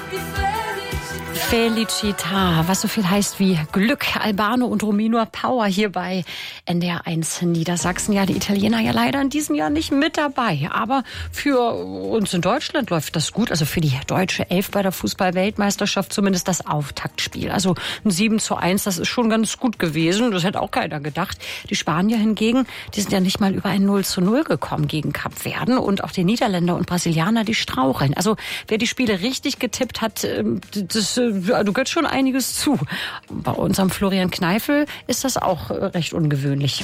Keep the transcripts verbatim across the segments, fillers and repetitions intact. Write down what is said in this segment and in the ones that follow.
Felicita, was so viel heißt wie Glück, Albano und Romino Power hier bei N D R eins Niedersachsen. Ja, die Italiener ja leider in diesem Jahr nicht mit dabei. Aber für uns in Deutschland läuft das gut. Also für die deutsche Elf bei der Fußball-Weltmeisterschaft zumindest das Auftaktspiel. Also ein sieben zu eins, das ist schon ganz gut gewesen. Das hätte auch keiner gedacht. Die Spanier hingegen, die sind ja nicht mal über ein null zu null gekommen gegen Kapverden. Und auch die Niederländer und Brasilianer, die straucheln. Also wer die Spiele richtig getippt hat, das du gehört schon einiges zu. Bei unserem Florian Kneifel ist das auch recht ungewöhnlich.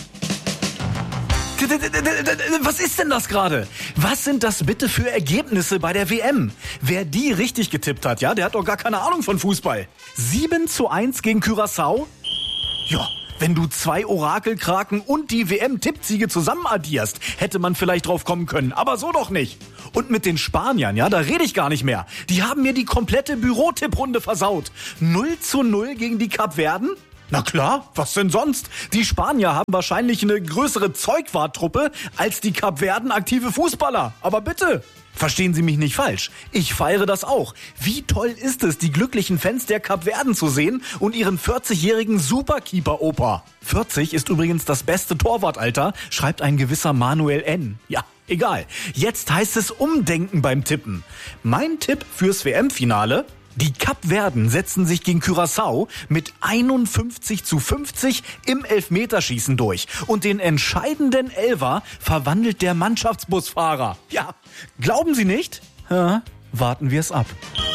Was ist denn das gerade? Was sind das bitte für Ergebnisse bei der W M? Wer die richtig getippt hat, ja, der hat doch gar keine Ahnung von Fußball. sieben zu eins gegen Curaçao? Ja, wenn du zwei Orakelkraken und die W M-Tippsiege zusammen addierst, hätte man vielleicht drauf kommen können, aber so doch nicht. Und mit den Spaniern, ja, da rede ich gar nicht mehr. Die haben mir die komplette Bürotipprunde versaut. null zu null gegen die Kapverden? Na klar, was denn sonst? Die Spanier haben wahrscheinlich eine größere Zeugwarttruppe als die Kapverden aktive Fußballer. Aber bitte, verstehen Sie mich nicht falsch. Ich feiere das auch. Wie toll ist es, die glücklichen Fans der Kapverden zu sehen und ihren vierzigjährigen Superkeeper-Opa. vierzig ist übrigens das beste Torwartalter, schreibt ein gewisser Manuel N. Ja, egal. Jetzt heißt es umdenken beim Tippen. Mein Tipp fürs W M-Finale: Die Kapverden setzen sich gegen Curaçao mit einundfünfzig zu fünfzig im Elfmeterschießen durch. Und den entscheidenden Elfer verwandelt der Mannschaftsbusfahrer. Ja, glauben Sie nicht? Ja, warten wir es ab.